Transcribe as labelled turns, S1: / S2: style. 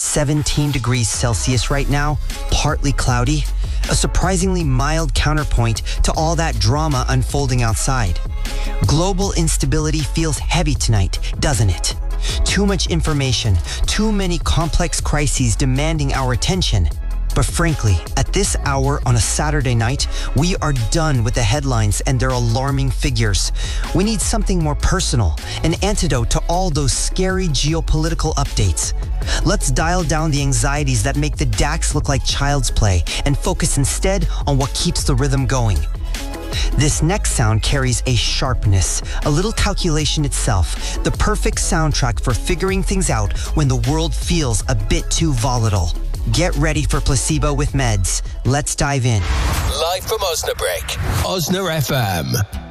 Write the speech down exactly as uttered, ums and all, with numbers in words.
S1: seventeen degrees Celsius right now, partly cloudy. A surprisingly mild counterpoint to all that drama unfolding outside. Global instability feels heavy tonight, doesn't it? Too much information, too many complex crises demanding our attention. But frankly, at this hour on a Saturday night, we are done with the headlines and their alarming figures. We need something more personal, an antidote to all those scary geopolitical updates. Let's dial down the anxieties that make the DAX look like child's play and focus instead on what keeps the rhythm going. This next sound carries a sharpness, a little calculation itself, the perfect soundtrack for figuring things out when the world feels a bit too volatile. Get ready for Placebo with Meds. Let's dive in.
S2: Live from Osnabrück, Osna F M.